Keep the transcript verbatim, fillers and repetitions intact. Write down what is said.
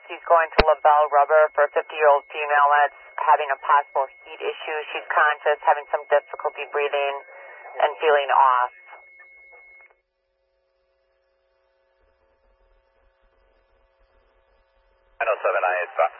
she's going to LaBelle Rubber for a fifty-year-old female that's having a possible heat issue. She's conscious, having some difficulty breathing, and feeling off. nine oh seven nine eight five.